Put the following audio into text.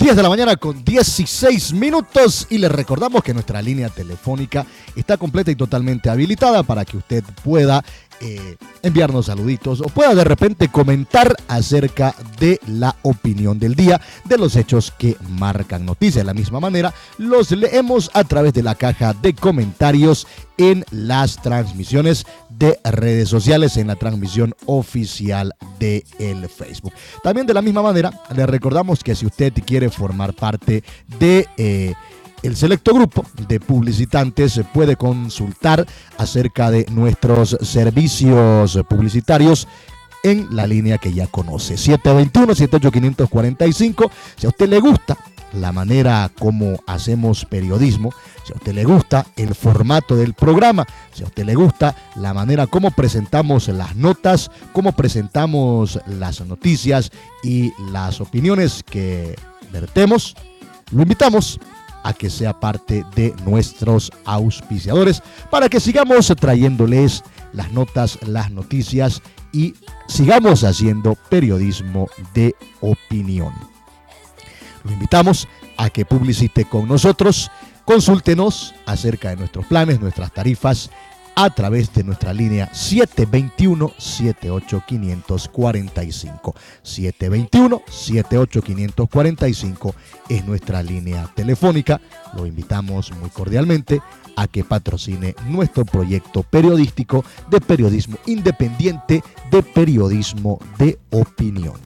10 de la mañana con 16 minutos y les recordamos que nuestra línea telefónica está completa y totalmente habilitada para que usted pueda enviarnos saluditos o pueda de repente comentar acerca de la opinión del día, de los hechos que marcan noticia. De la misma manera, los leemos a través de la caja de comentarios en las transmisiones de redes sociales, en la transmisión oficial de el Facebook. También de la misma manera, le recordamos que si usted quiere formar parte de el selecto grupo de publicitantes, puede consultar acerca de nuestros servicios publicitarios en la línea que ya conoce, 721-78-545. Si a usted le gusta la manera como hacemos periodismo, si a usted le gusta el formato del programa, si a usted le gusta la manera como presentamos las notas, cómo presentamos las noticias y las opiniones que vertemos, lo invitamos a que sea parte de nuestros auspiciadores para que sigamos trayéndoles las notas, las noticias y sigamos haciendo periodismo de opinión. Lo invitamos a que publicite con nosotros, consúltenos acerca de nuestros planes, nuestras tarifas a través de nuestra línea 721-78-545. 721-78-545 es nuestra línea telefónica. Lo invitamos muy cordialmente a que patrocine nuestro proyecto periodístico de periodismo independiente, de periodismo de opinión.